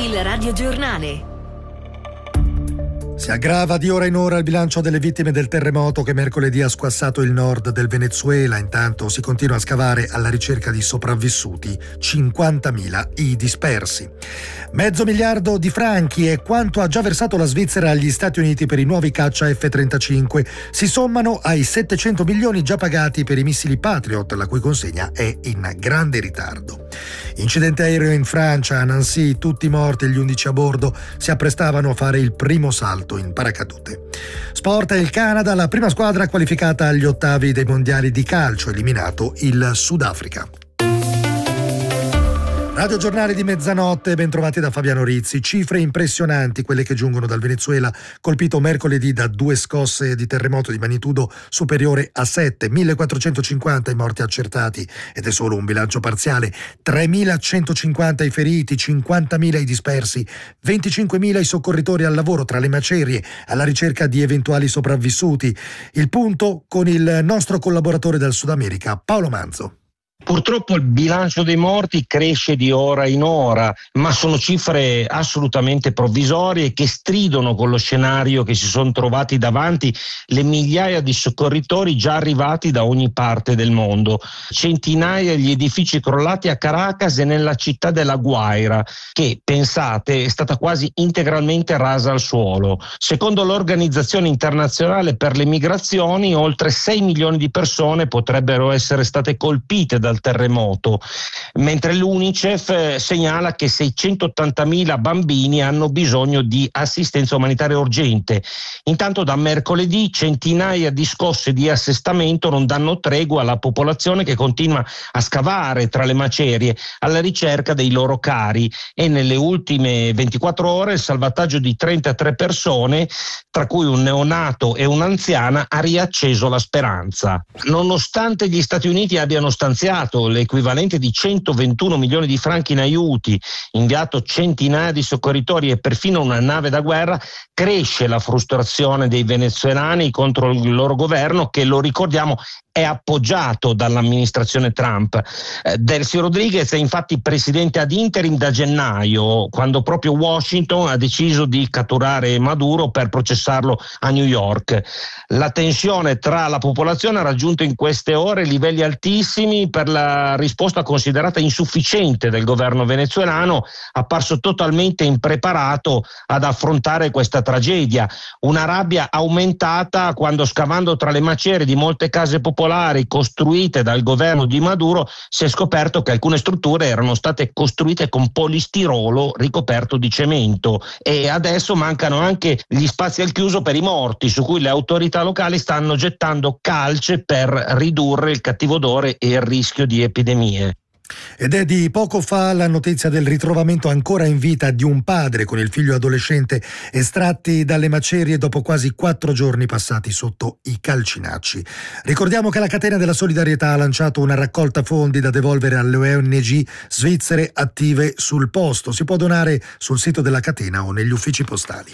Il radiogiornale. Si aggrava di ora in ora il bilancio delle vittime del terremoto che mercoledì ha squassato il nord del Venezuela. Intanto si continua a scavare alla ricerca di sopravvissuti, 50.000 i dispersi. $500 miliardi di franchi è quanto ha già versato la Svizzera agli Stati Uniti per i nuovi caccia F-35. Si sommano ai 700 milioni già pagati per i missili Patriot, la cui consegna è in grande ritardo. Incidente aereo in Francia, a Nancy, tutti morti e gli 11 a bordo si apprestavano a fare il primo salto in paracadute. Sport e il Canada, la prima squadra qualificata agli ottavi dei mondiali di calcio, eliminato il Sudafrica. Radio Giornale di mezzanotte, ben trovati da Fabiano Rizzi. Cifre impressionanti quelle che giungono dal Venezuela, colpito mercoledì da 2 scosse di terremoto di magnitudo superiore a 7, 1450 i morti accertati ed è solo un bilancio parziale, 3150 i feriti, 50.000 i dispersi, 25.000 i soccorritori al lavoro tra le macerie alla ricerca di eventuali sopravvissuti. Il punto con il nostro collaboratore dal Sud America, Paolo Manzo. Purtroppo il bilancio dei morti cresce di ora in ora, ma sono cifre assolutamente provvisorie che stridono con lo scenario che si sono trovati davanti le migliaia di soccorritori già arrivati da ogni parte del mondo. Centinaia gli edifici crollati a Caracas e nella città della Guaira, che, pensate, è stata quasi integralmente rasa al suolo. Secondo l'Organizzazione Internazionale per le Migrazioni, oltre 6 milioni di persone potrebbero essere state colpite dal terremoto, mentre l'UNICEF segnala che 680.000 bambini hanno bisogno di assistenza umanitaria urgente. Intanto da mercoledì centinaia di scosse di assestamento non danno tregua alla popolazione che continua a scavare tra le macerie alla ricerca dei loro cari, e nelle ultime 24 ore il salvataggio di 33 persone, tra cui un neonato e un'anziana, ha riacceso la speranza. Nonostante gli Stati Uniti abbiano stanziato l'equivalente di 121 milioni di franchi in aiuti, inviato centinaia di soccorritori e perfino una nave da guerra, cresce la frustrazione dei venezuelani contro il loro governo, che, lo ricordiamo, è appoggiato dall'amministrazione Trump. Delcy Rodriguez è infatti presidente ad interim da gennaio, quando proprio Washington ha deciso di catturare Maduro per processarlo a New York. La tensione tra la popolazione ha raggiunto in queste ore livelli altissimi per la risposta considerata insufficiente del governo venezuelano, apparso totalmente impreparato ad affrontare questa tragedia. Una rabbia aumentata quando, scavando tra le macerie di molte case popolari costruite dal governo di Maduro, si è scoperto che alcune strutture erano state costruite con polistirolo ricoperto di cemento, e adesso mancano anche gli spazi al chiuso per i morti, su cui le autorità locali stanno gettando calce per ridurre il cattivo odore e il rischio di epidemie. Ed è di poco fa la notizia del ritrovamento ancora in vita di un padre con il figlio adolescente estratti dalle macerie dopo quasi 4 giorni passati sotto i calcinacci. Ricordiamo che la Catena della Solidarietà ha lanciato una raccolta fondi da devolvere alle ONG svizzere attive sul posto. Si può donare sul sito della catena o negli uffici postali.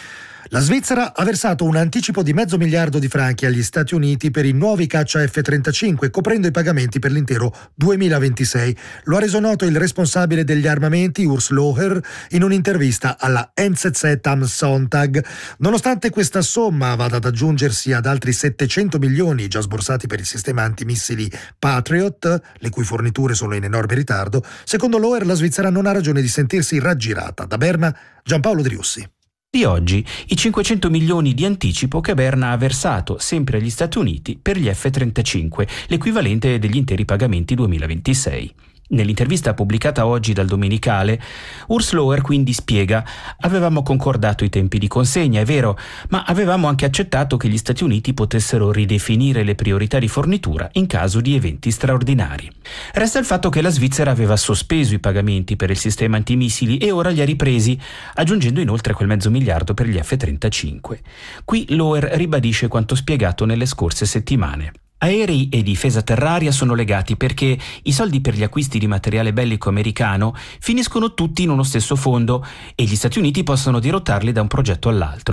La Svizzera ha versato un anticipo di $500 miliardi di franchi agli Stati Uniti per i nuovi caccia F-35, coprendo i pagamenti per l'intero 2026. Lo ha reso noto il responsabile degli armamenti, Urs Loher, in un'intervista alla NZZ am Sonntag. Nonostante questa somma vada ad aggiungersi ad altri 700 milioni già sborsati per il sistema antimissili Patriot, le cui forniture sono in enorme ritardo, secondo Loher la Svizzera non ha ragione di sentirsi raggirata. Da Berna, Giampaolo Driussi. Di oggi i 500 milioni di anticipo che Berna ha versato sempre agli Stati Uniti per gli F-35, l'equivalente degli interi pagamenti 2026. Nell'intervista pubblicata oggi dal Domenicale, Urs Loher quindi spiega: avevamo concordato i tempi di consegna, è vero, ma avevamo anche accettato che gli Stati Uniti potessero ridefinire le priorità di fornitura in caso di eventi straordinari. Resta il fatto che la Svizzera aveva sospeso i pagamenti per il sistema antimissili e ora li ha ripresi, aggiungendo inoltre quel $500 miliardi per gli F-35. Qui Loher ribadisce quanto spiegato nelle scorse settimane. Aerei e difesa terraria sono legati perché i soldi per gli acquisti di materiale bellico americano finiscono tutti in uno stesso fondo e gli Stati Uniti possono dirottarli da un progetto all'altro.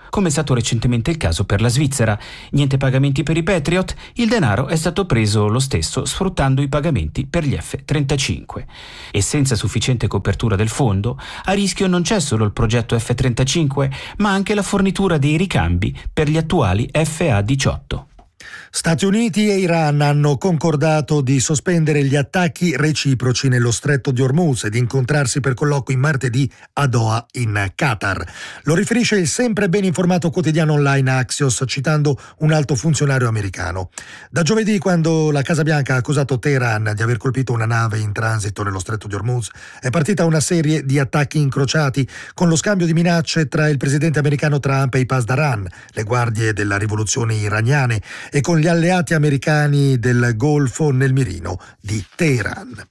come è stato recentemente il caso per la Svizzera. Niente pagamenti per i Patriot, il denaro è stato preso lo stesso sfruttando i pagamenti per gli F-35. E senza sufficiente copertura del fondo, a rischio non c'è solo il progetto F-35, ma anche la fornitura dei ricambi per gli attuali FA-18. Stati Uniti e Iran hanno concordato di sospendere gli attacchi reciproci nello stretto di Hormuz e di incontrarsi per colloqui martedì a Doha in Qatar. Lo riferisce il sempre ben informato quotidiano online Axios, citando un alto funzionario americano. Da giovedì, quando la Casa Bianca ha accusato Teheran di aver colpito una nave in transito nello stretto di Hormuz, è partita una serie di attacchi incrociati con lo scambio di minacce tra il presidente americano Trump e i Pasdaran, le guardie della rivoluzione iraniane, e con gli alleati americani del Golfo nel mirino di Teheran.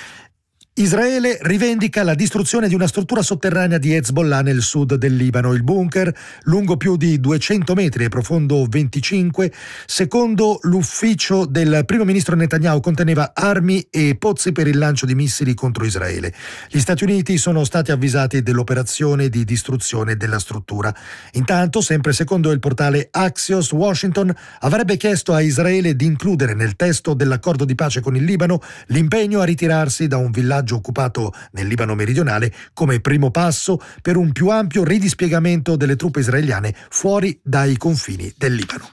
Israele rivendica la distruzione di una struttura sotterranea di Hezbollah nel sud del Libano. Il bunker, lungo più di 200 metri e profondo 25, secondo l'ufficio del primo ministro Netanyahu, conteneva armi e pozzi per il lancio di missili contro Israele. Gli Stati Uniti sono stati avvisati dell'operazione di distruzione della struttura. Intanto, sempre secondo il portale Axios, Washington avrebbe chiesto a Israele di includere nel testo dell'accordo di pace con il Libano l'impegno a ritirarsi da un villaggio occupato nel Libano meridionale come primo passo per un più ampio ridispiegamento delle truppe israeliane fuori dai confini del Libano.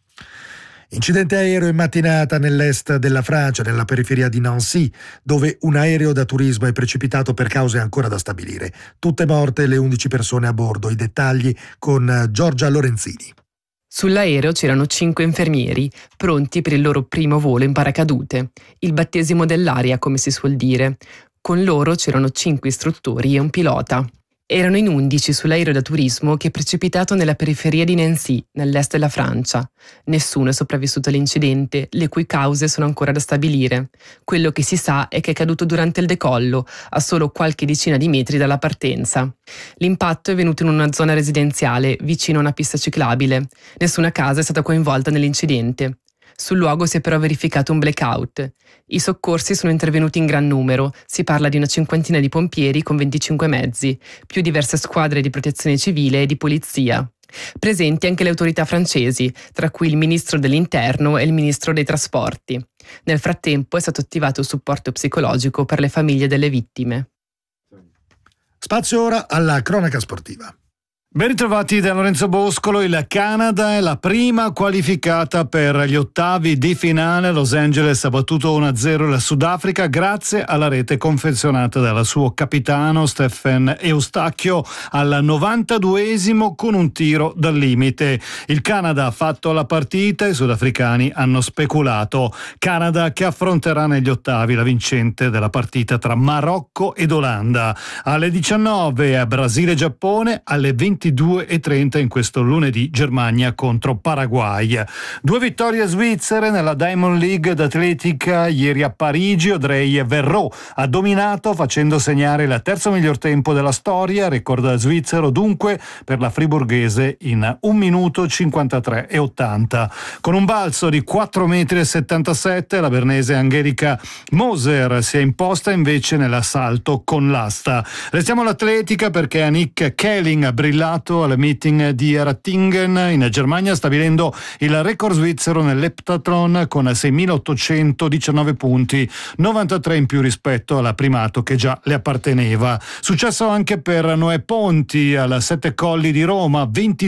Incidente aereo in mattinata nell'est della Francia, nella periferia di Nancy, dove un aereo da turismo è precipitato per cause ancora da stabilire. Tutte morte le 11 persone a bordo. I dettagli con Giorgia Lorenzini. Sull'aereo c'erano 5 infermieri, pronti per il loro primo volo in paracadute, il battesimo dell'aria, come si suol dire. Con loro c'erano 5 istruttori e un pilota. Erano in 11 sull'aereo da turismo che è precipitato nella periferia di Nancy, nell'est della Francia. Nessuno è sopravvissuto all'incidente, le cui cause sono ancora da stabilire. Quello che si sa è che è caduto durante il decollo, a solo qualche decina di metri dalla partenza. L'impatto è venuto in una zona residenziale, vicino a una pista ciclabile. Nessuna casa è stata coinvolta nell'incidente. Sul luogo si è però verificato un blackout. I soccorsi sono intervenuti in gran numero, si parla di una cinquantina di pompieri con 25 mezzi, più diverse squadre di protezione civile e di polizia. Presenti anche le autorità francesi, tra cui il ministro dell'Interno e il ministro dei Trasporti. Nel frattempo è stato attivato il supporto psicologico per le famiglie delle vittime. Spazio ora alla cronaca sportiva. Ben ritrovati da Lorenzo Boscolo. Il Canada è la prima qualificata per gli ottavi di finale. Los Angeles ha battuto 1-0 il Sudafrica grazie alla rete confezionata dal suo capitano Stephen Eustachio al 92esimo con un tiro dal limite. Il Canada ha fatto la partita, i sudafricani hanno speculato. Canada che affronterà negli ottavi la vincente della partita tra Marocco ed Olanda. Alle 19 Brasile-Giappone, alle 22:30 in questo lunedì Germania contro Paraguay. 2 vittorie svizzere nella Diamond League d'atletica ieri a Parigi. Audrey Verreau ha dominato facendo segnare il terzo miglior tempo della storia, record svizzero dunque per la friburghese in 1 minuto 53,80. Con un balzo di 4,77 m la bernese Angelica Moser si è imposta invece nell'assalto con l'asta. Restiamo all'atletica perché Annick Kelling ha brillato al meeting di Ratingen in Germania, stabilendo il record svizzero nell'eptathlon con 6.819 punti, 93 in più rispetto al primato che già le apparteneva. Successo anche per Noè Ponti al Sette Colli di Roma,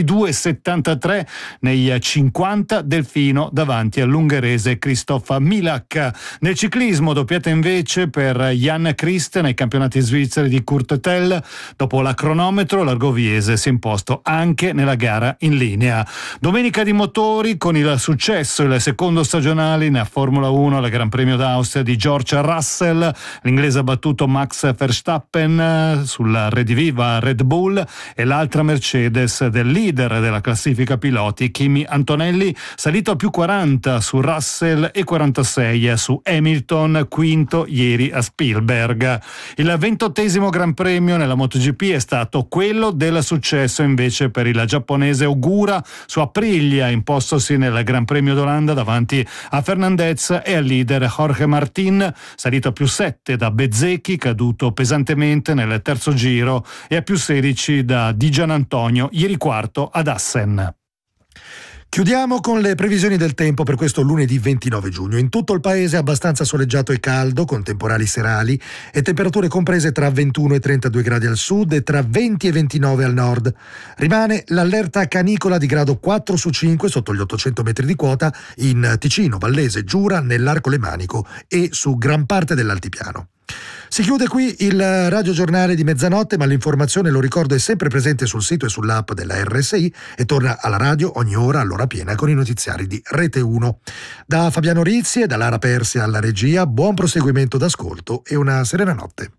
22,73 nei 50 del fino davanti all'ungherese Christoph Milak. Nel ciclismo doppiata invece per Jan Christen ai campionati svizzeri di Kurt Tell. Dopo la cronometro l'Argoviese si è imposto anche nella gara in linea. Domenica di motori con il successo, il secondo stagionale in Formula 1 al Gran Premio d'Austria di George Russell. L'inglese ha battuto Max Verstappen sulla rediviva Red Bull e l'altra Mercedes del leader della classifica piloti Kimi Antonelli, salito a più 40 su Russell e 46 su Hamilton, quinto ieri a Spielberg. Il 28esimo Gran Premio nella MotoGP è stato quello del successo successo invece per il giapponese Ogura su Aprilia, impostosi nel Gran Premio d'Olanda davanti a Fernandez e al leader Jorge Martin, salito a +7 da Bezzecchi, caduto pesantemente nel terzo giro, e a +16 da Di Gianantonio, ieri quarto ad Assen. Chiudiamo con le previsioni del tempo per questo lunedì 29 giugno. In tutto il paese abbastanza soleggiato e caldo, con temporali serali e temperature comprese tra 21 e 32 gradi al sud e tra 20 e 29 al nord. Rimane l'allerta canicola di grado 4 su 5 sotto gli 800 metri di quota in Ticino, Vallese, Giura, nell'Arco Lemanico e su gran parte dell'altipiano. Si chiude qui il radiogiornale di mezzanotte, ma l'informazione, lo ricordo, è sempre presente sul sito e sull'app della RSI e torna alla radio ogni ora all'ora piena con i notiziari di Rete 1. Da Fabiano Rizzi e da Lara Persia alla regia, buon proseguimento d'ascolto e una serena notte.